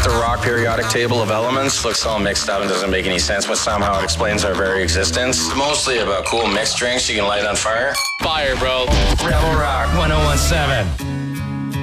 the rock periodic table of elements. Looks all mixed up and doesn't make any sense, but somehow it explains our very existence. Mostly about cool mixed drinks you can light on fire. Fire, bro. Rebel Rock 1017.